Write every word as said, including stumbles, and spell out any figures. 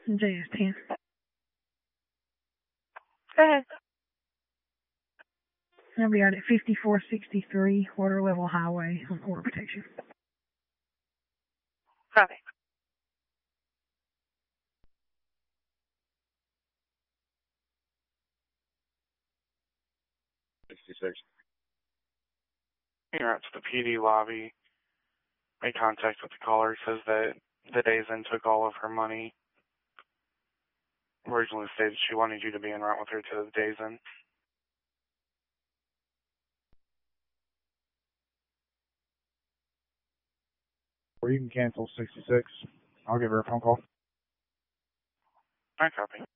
J S ten. Go ahead. I'll be out at fifty-four sixty-three Water Level Highway on order protection. Copy. sixty-six. You're out to the P D lobby. Made contact with the caller. Says that the Days Inn took all of her money. Originally stated she wanted you to be en route with her to the Days Inn. Or you can cancel sixty-six. I'll give her a phone call. I copy.